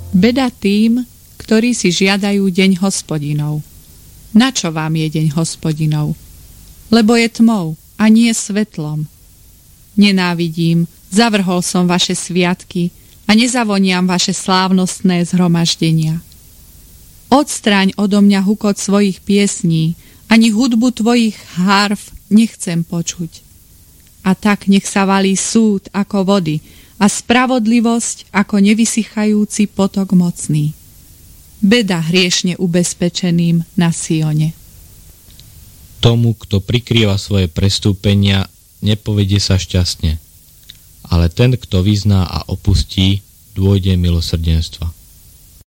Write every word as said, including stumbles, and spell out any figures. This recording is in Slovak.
Beda tým, ktorí si žiadajú deň Hospodinov. Na čo vám je deň Hospodinov? Lebo je tmou a nie svetlom. Nenávidím, zavrhol som vaše sviatky a nezavoniam vaše slávnostné zhromaždenia. Odstráň odo mňa hukot svojich piesní, ani hudbu tvojich harf nechcem počuť. A tak nech sa valí súd ako vody a spravodlivosť ako nevysychajúci potok mocný. Beda hriešne ubezpečeným na Sione. Tomu, kto prikrýva svoje prestúpenia, nepovedie sa šťastne, ale ten, kto vyzná a opustí, dôjde milosrdenstva.